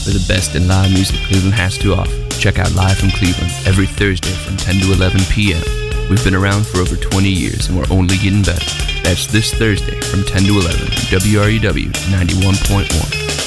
for the best in live music Cleveland has to offer. Check out Live from Cleveland every Thursday from 10 to 11 p.m. We've been around for over 20 years and we're only getting better. That's this Thursday from 10 to 11 on WREW 91.1.